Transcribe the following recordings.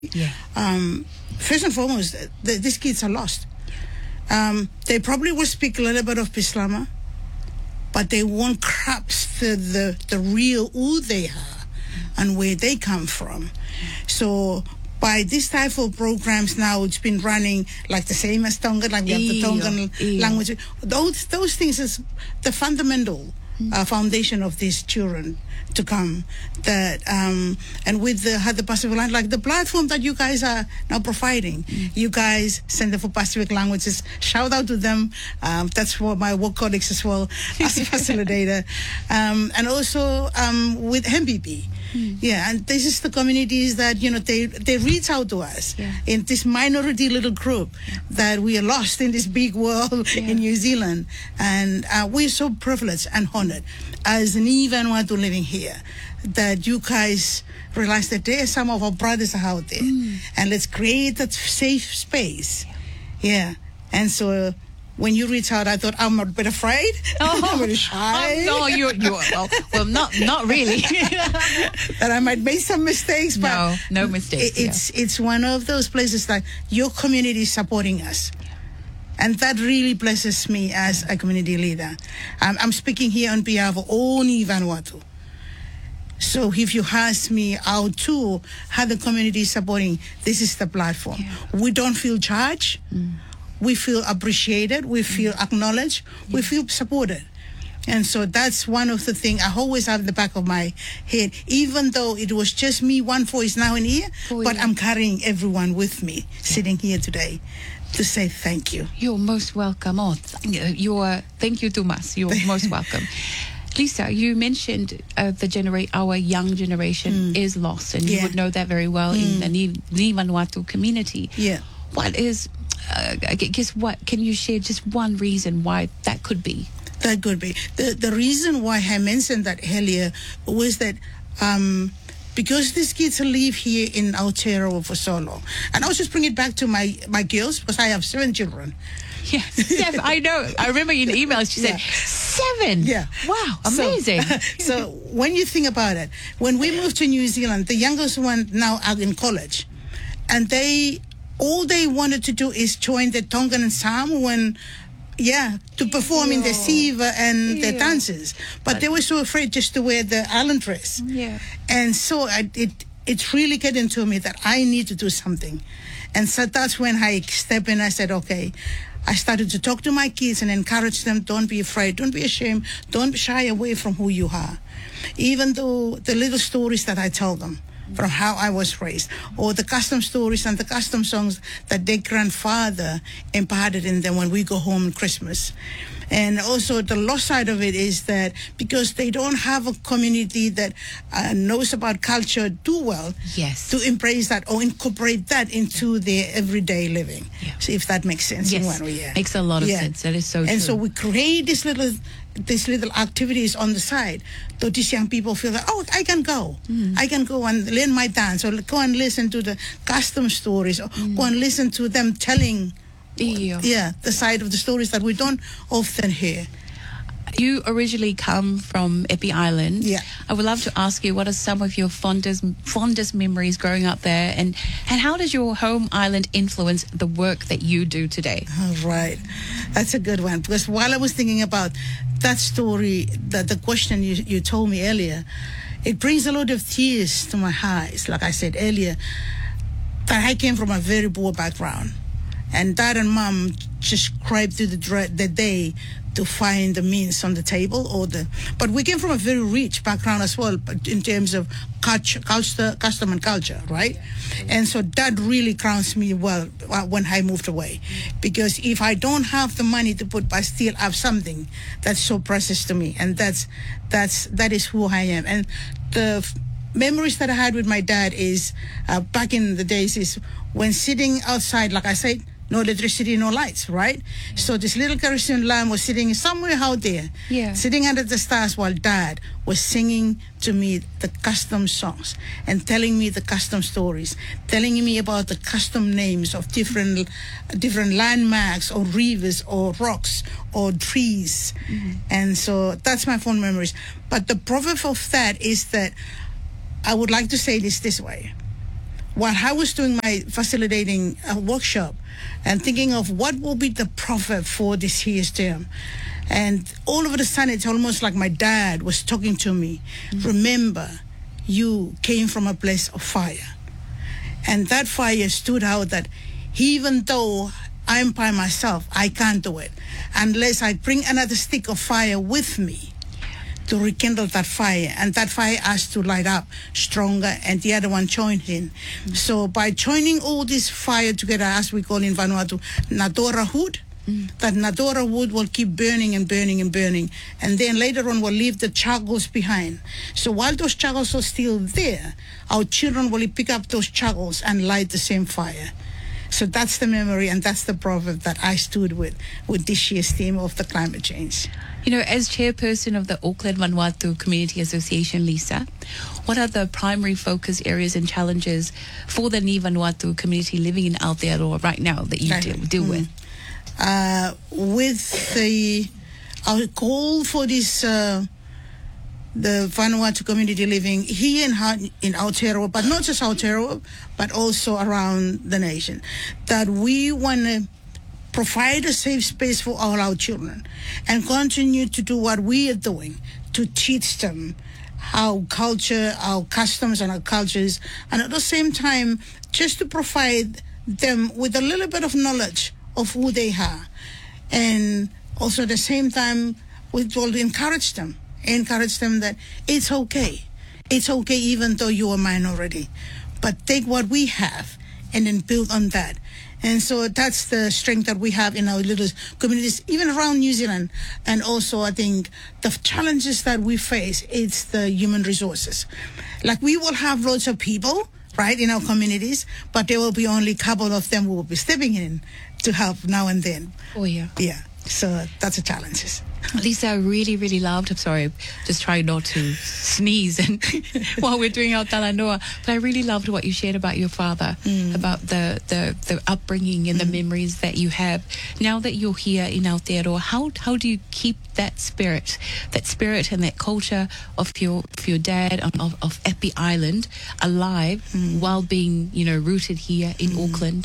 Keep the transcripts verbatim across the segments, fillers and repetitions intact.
Yeah. Um, first and foremost, th these kids are lost. Um, they probably will speak a little bit of Bislama, but they won't grasp the, the, the real who they are and where they come from. So by this type of programs now, it's been running like the same as Tongan, like we have the Tongan Ew. language. Those, those things is the fundamental uh, foundation of these children to come. That um, and with the the Pacific language, like the platform that you guys are now providing, mm. you guys Center for Pacific Languages. Shout out to them. Um, that's for my work colleagues as well as a facilitator, um, and also um, with M P P. Mm. Yeah, and this is the communities that you know they they reach out to us yeah. in this minority little group yeah. that we are lost in this big world yeah. in New Zealand, and uh, we're so privileged and honored as an Vanuatu living here that you guys realize that there are some of our brothers out there, mm. and let's create that safe space. Yeah, yeah. And so. When you reach out, I thought I'm a bit afraid. Oh, I'm a bit shy. Oh, no, you're, you're well, well, not not really. That I might make some mistakes, but no, no mistakes. It, it's yeah. it's one of those places that your community is supporting us, yeah. and that really blesses me as a community leader. I'm, I'm speaking here on behalf of all Vanuatu. So if you ask me how to how the community is supporting, this is the platform. Yeah. We don't feel judged. Mm. We feel appreciated, we feel acknowledged, yeah. we feel supported. And so that's one of the things I always have in the back of my head, even though it was just me, one voice now and here, oh, but yeah. I'm carrying everyone with me, yeah. sitting here today to say thank you. You're most welcome. Oh, you're, thank you, Tomas. You're most welcome. Lisa, you mentioned uh, the genera- our young generation mm. is lost, and yeah. you would know that very well mm. in the Ni Vanuatu community. Yeah. What is... Uh, I guess what can you share just one reason why that could be? That could be the the reason why I mentioned that earlier was that um, because these kids live here in Aotearoa for so long, and I'll just bring it back to my my girls because I have seven children. Yeah, seven. I know. I remember in emails she said yeah. seven. Yeah. Wow, amazing. So, so when you think about it, when we moved to New Zealand, the youngest one now out in college, and they. All they wanted to do is join the Tongan and Samoan, yeah, to perform Ew. in the siva and Ew. the dances. But, but they were so afraid just to wear the island dress. Yeah. And so I, it it's really getting to me that I need to do something. And so that's when I stepped in. I said, okay. I started to talk to my kids and encourage them, don't be afraid, don't be ashamed, don't shy away from who you are. Even though the little stories that I tell them, from how I was raised, or the custom stories and the custom songs that their grandfather imparted in them when we go home on Christmas. And also the lost side of it is that because they don't have a community that uh, knows about culture too well, yes. to embrace that or incorporate that into their everyday living. Yeah. So if that makes sense. Yes, in one way, yeah. makes a lot of yeah. sense. That is so and true. And so we create this little these little activities on the side, so these young people feel that, oh, I can go. Mm. I can go and learn my dance, or go and listen to the custom stories, or mm. go and listen to them telling yeah. yeah, the side of the stories that we don't often hear. You originally come from Epi Island. Yeah. I would love to ask you, what are some of your fondest fondest memories growing up there, and, and how does your home island influence the work that you do today? All right. That's a good one. Because while I was thinking about that story, that the question you, you told me earlier, it brings a lot of tears to my eyes. Like I said earlier, that I came from a very poor background. And dad and mom just cried through the, the day to find the means on the table, or the. But we came from a very rich background as well, in terms of culture, culture, custom and culture, right? And so that really grounds me well when I moved away, because if I don't have the money to put, I still have something that's so precious to me, and that's that's that is who I am. And the memories that I had with my dad is uh, back in the days is when sitting outside, like I said. No electricity, no lights, right? So this little kerosene lamp was sitting somewhere out there, yeah. sitting under the stars while Dad was singing to me the custom songs and telling me the custom stories, telling me about the custom names of different different landmarks or rivers or rocks or trees. Mm-hmm. And so that's my fond memories. But the proverb of that is that I would like to say this this way. while I was doing my facilitating uh, workshop and thinking of what will be the proverb for this year's term. And all of a sudden, it's almost like my dad was talking to me. Mm-hmm. Remember, you came from a place of fire. And that fire stood out that even though I'm by myself, I can't do it unless I bring another stick of fire with me to rekindle that fire. And that fire has to light up stronger, and the other one joined in. Mm-hmm. So by joining all this fire together, as we call in Vanuatu, Nadora wood, mm. that Nadora wood will keep burning and burning and burning. And then later on will leave the charcoals behind. So while those charcoals are still there, our children will pick up those charcoals and light the same fire. So that's the memory, and that's the proverb that I stood with, with this year's theme of the climate change. You know, as chairperson of the Auckland Vanuatu Community Association, Lisa, what are the primary focus areas and challenges for the Ni Vanuatu community living in Aotearoa right now that you deal, deal mm. with? Uh, with the our goal for this, uh, the Vanuatu community living here in, in Aotearoa, but not just Aotearoa, but also around the nation, that we want to provide a safe space for all our children and continue to do what we are doing to teach them our culture, our customs and our cultures, and at the same time just to provide them with a little bit of knowledge of who they are. And also at the same time we will encourage them, encourage them that it's okay. It's okay even though you're a minority, but take what we have and then build on that. And so that's the strength that we have in our little communities, even around New Zealand. And also, I think the challenges that we face, it's the human resources. Like, we will have lots of people, right, in our communities, but there will be only a couple of them who will be stepping in to help now and then. Oh, yeah. Yeah. So that's a challenge. Lisa, I really, really loved, I'm sorry, just trying not to sneeze and while we're doing our talanoa, but I really loved what you shared about your father, mm. about the, the, the upbringing and mm. the memories that you have. Now that you're here in Aotearoa, how how do you keep that spirit, that spirit and that culture of your of your dad, of, of Epi Island alive mm. while being, you know, rooted here in mm. Auckland?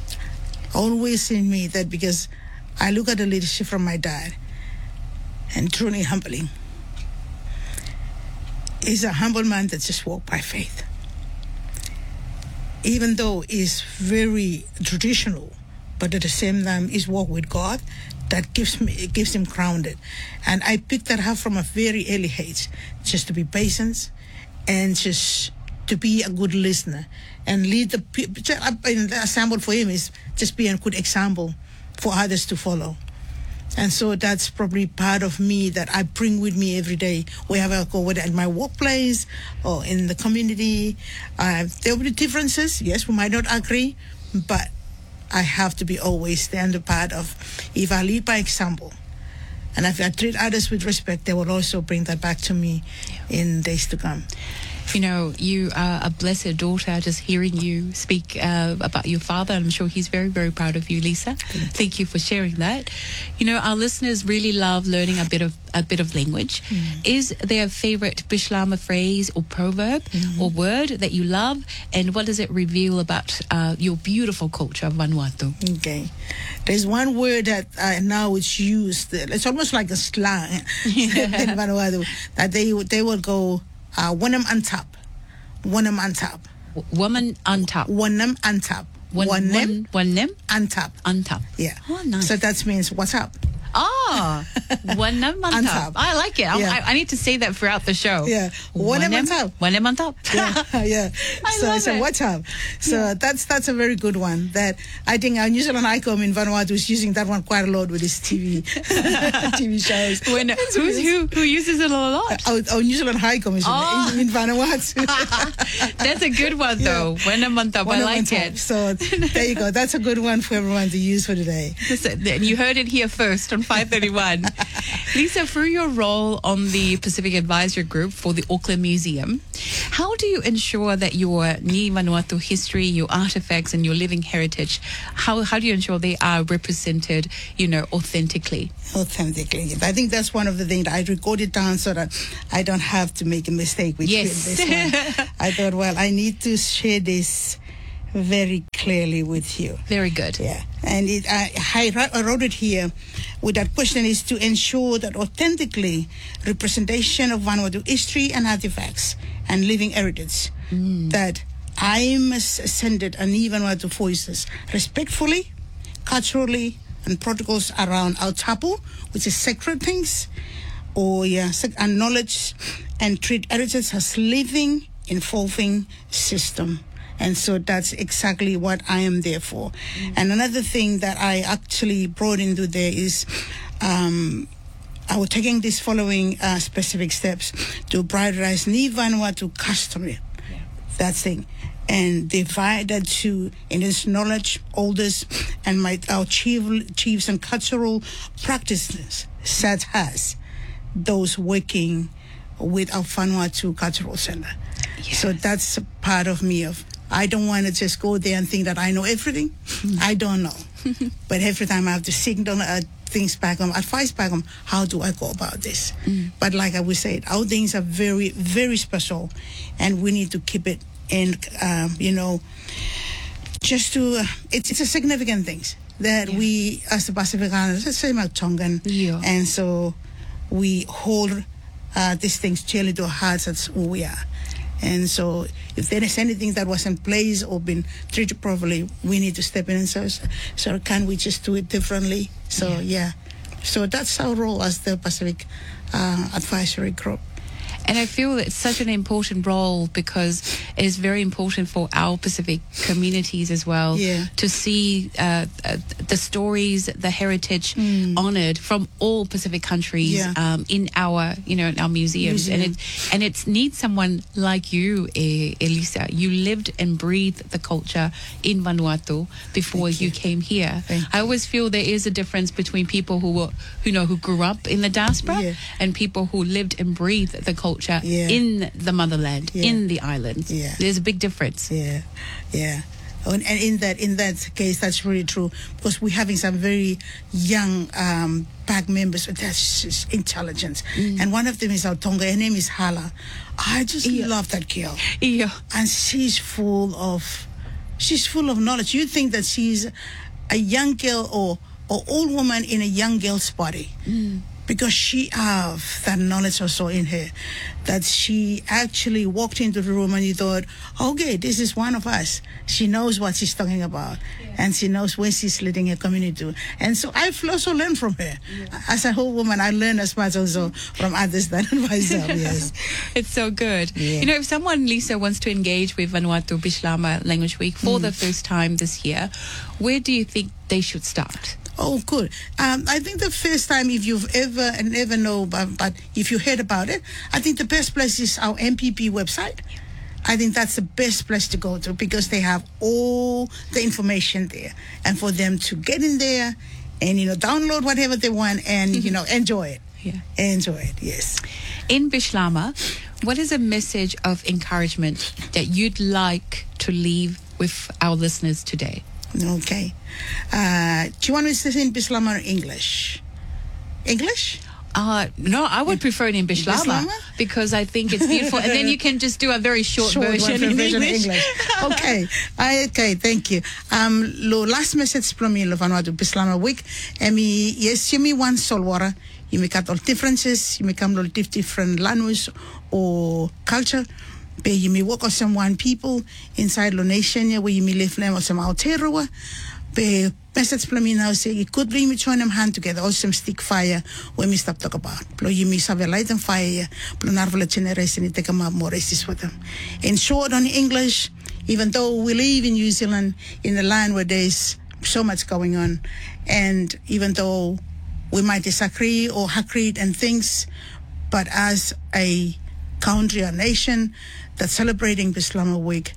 Always in me that, because I look at the leadership from my dad, and truly humbling. He's a humble man that just walked by faith. Even though he's very traditional, but at the same time he's walked with God, that gives me, it gives him grounded. And I picked that up from a very early age, just to be patient and just to be a good listener and lead the people. The example for him is just be a good example for others to follow. And so that's probably part of me that I bring with me every day, wherever I go, whether at my workplace or in the community. Uh, there will be differences. Yes, we might not agree, but I have to be always stand part of, if I lead by example, and if I treat others with respect, they will also bring that back to me in days to come. You know, you are a blessed daughter. Just hearing you speak uh, about your father, I'm sure he's very, very proud of you, Lisa. Thank you. Thank you for sharing that. You know, our listeners really love learning a bit of a bit of language. Mm. Is there a favorite Bislama phrase or proverb mm-hmm. or word that you love, and what does it reveal about uh, your beautiful culture of Vanuatu? Okay, there's one word that uh, now it's used. It's almost like a slang yeah. in Vanuatu, that they they will go. Uh, Wanam Antap. Wanam Antap. Woman Antap. Wanam Antap. Wanam Wanam Antap. Antap. Yeah. Oh, nice. So that means what's up. Ah, Wanam Antap. I like it. Yeah. I, I need to say that throughout the show. Yeah. Wanam Antap. Wanam Antap. Yeah. yeah. I so love so it. what's up? So yeah. that's that's a very good one. That I think our New Zealand Icom in Vanuatu is using that one quite a lot with his T V T V shows. When who's, who who uses it a lot? Our, our New Zealand Icom is oh. in, in Vanuatu. That's a good one though. Yeah. Wanam Antap. I like it. So there you go. That's a good one for everyone to use for today. Listen, you heard it here first on five thirty-one. Lisa, through your role on the Pacific Advisory Group for the Auckland Museum, how do you ensure that your Ni Vanuatu history, your artifacts and your living heritage, how, how do you ensure they are represented, you know, authentically? Authentically. I think that's one of the things that I recorded down so that I don't have to make a mistake with yes. this one. I thought, well, I need to share this very clearly with you. Very good. Yeah. And it, I, I wrote it here with that question is to ensure that authentically representation of Vanuatu history and artifacts and living heritage, mm. that I must send it and even Vanuatu voices respectfully, culturally, and protocols around our tapu, which is sacred things, or yeah, and knowledge, and treat heritage as living, evolving system. And so that's exactly what I am there for. Mm. And another thing that I actually brought into there is um, I was taking these following uh, specific steps to prioritize Ni Vanuatu customary, yeah. that thing, and divide that to indigenous knowledge, elders, and my, our chief, chiefs and cultural practices, such as those working with our Vanuatu Cultural Center. Yes. So that's a part of me of, I don't want to just go there and think that I know everything. Mm. I don't know. But every time I have to signal uh, things back on, advice back on, how do I go about this? Mm. But like I would say, our things are very, very special, and we need to keep it in, um, you know, just to, uh, it's, it's a significant thing that yeah. we, as the Pacificans, let's say about Tongan, yeah. and so we hold uh, these things dearly to our hearts. That's who we are. And so if there is anything that was in place or been treated properly, we need to step in and say, so can we just do it differently? So, yeah. yeah. So that's our role as the Pacific uh, Advisory Group. And I feel it's such an important role because it is very important for our Pacific communities as well yeah. to see uh, uh, the stories, the heritage mm. honored from all Pacific countries yeah. um, in our, you know, in our museums. Museum. And it and it needs someone like you, eh, Elisa. You lived and breathed the culture in Vanuatu before Thank you. you came here. Thank I always feel there is a difference between people who were, who know, who grew up in the diaspora yeah. and people who lived and breathed the culture. Yeah. in the motherland, yeah. in the islands. Yeah. There's a big difference. Yeah, yeah. And in that in that case, that's really true because we're having some very young um, PAC members with that intelligence. Mm. And one of them is our Tonga. Her name is Hala. I just yeah. love that girl. Yeah. And she's full of, she's full of knowledge. You think that she's a young girl or, or old woman in a young girl's body. Mm. Because she have that knowledge also in her, that she actually walked into the room and you thought, okay, this is one of us. She knows what she's talking about, yeah. and she knows where she's leading her community to. And so I've also learned from her. Yeah. As a whole woman, I learn as much also from others than myself, yes. It's so good. Yeah. You know, if someone, Lisa, wants to engage with Vanuatu Bislama Language Week for mm. the first time this year, where do you think they should start? Oh, good. Um, I think the first time, if you've ever and ever know, but, but if you heard about it, I think the best place is our M P P website. I think that's the best place to go to because they have all the information there, and for them to get in there and, you know, download whatever they want and, you know, enjoy it. Yeah. Enjoy it, yes. In Bislama, what is a message of encouragement that you'd like to leave with our listeners today? Okay. Uh, do you want me to say in Bislama or English? English? Uh, no, I would prefer it in Bislama, Bislama because I think it's beautiful. And then you can just do a very short, short version, in version English. English. Okay. I, okay, thank you. Um, lo last message from me, lo Vanuatu Bislama Week. Emi, yes, you me one solwara. You make out all differences. You make all different language or culture. But you may work with some one people inside the nation where you may live them or some Aotearoa. But message from me now say you could bring me join them hand together or some stick fire when we stop talk about. But you may have a light and fire. But narvala generation it take a more racist with them. In short, on English, even though we live in New Zealand in a land where there's so much going on, and even though we might disagree or agree and things, but as a country or nation that's celebrating Bislama Week,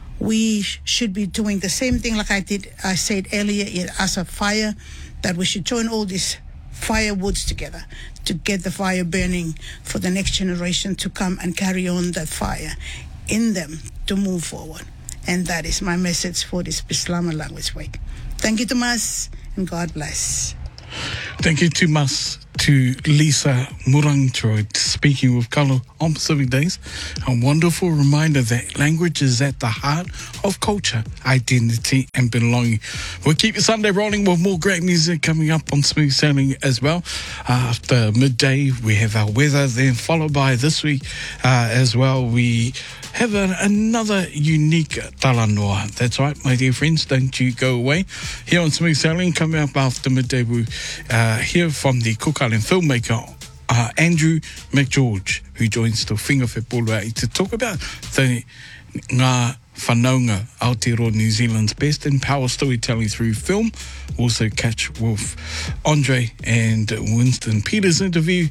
we sh- should be doing the same thing like I did, I said earlier, as a fire, that we should join all these firewoods together to get the fire burning for the next generation to come and carry on that fire in them to move forward. And that is my message for this Bislama Language Week. Thank you, Tomas, and God bless. Thank you, Tomas. to Lisa Murangtroid speaking with Kalo on Pacific Days. A wonderful reminder that language is at the heart of culture, identity and belonging. We'll keep your Sunday rolling with more great music coming up on Smooth Sailing as well. Uh, after midday, we have our weather, then followed by this week uh, as well. We have a, another unique talanoa. That's right, my dear friends, don't you go away. Here on Smooth Sailing, coming up after midday, we uh, hear from the Cook Island filmmaker uh, Andrew McGeorge, who joins the Whinga Whepolua to talk about the ngā whanaunga Aotearoa, New Zealand's best in power storytelling through film. Also catch with Andre and Winston Peters' interview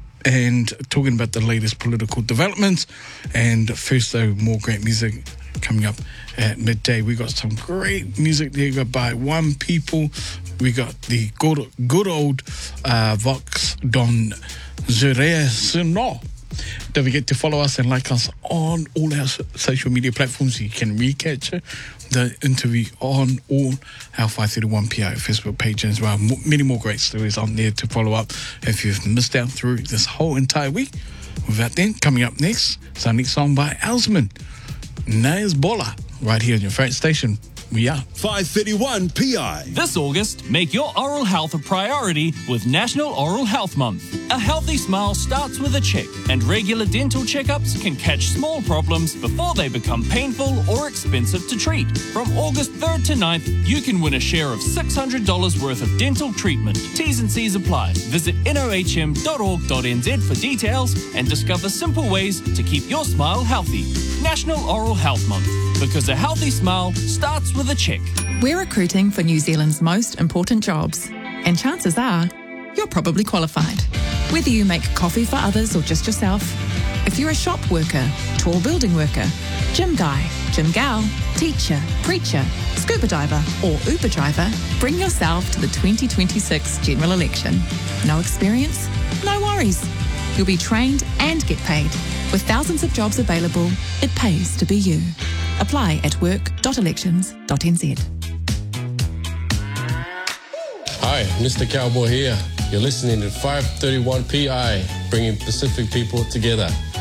and talking about the latest political developments. And first, though, more great music coming up at midday. We got some great music there by One People. We got the good, good old uh, Vox Don Zurea Suno. Don't forget to follow us and like us on all our social media platforms. You can recapture the interview on all our five thirty-one P I Facebook page as well. M- many more great stories on there to follow up if you've missed out through this whole entire week. Without then, coming up next, it's our next song by Alsman, Nails Bola, right here on your favourite station. We are five thirty-one P I. This August, make your oral health a priority with National Oral Health Month. A healthy smile starts with a check, and regular dental checkups can catch small problems before they become painful or expensive to treat. From August third to ninth, you can win a share of six hundred dollars worth of dental treatment. T's and C's apply. Visit N O H M dot org dot N Z for details and discover simple ways to keep your smile healthy. National Oral Health Month, because a healthy smile starts with a check. We're recruiting for New Zealand's most important jobs, and chances are you're probably qualified. Whether you make coffee for others or just yourself, if you're a shop worker, tall building worker, gym guy, gym gal, teacher, preacher, scuba diver or Uber driver, bring yourself to the twenty twenty-six general election. No experience? No worries. You'll be trained and get paid. With thousands of jobs available, it pays to be you. Apply at work dot elections dot N Z. Hi, Mister Cowboy here. You're listening to five thirty-one P I, bringing Pacific people together.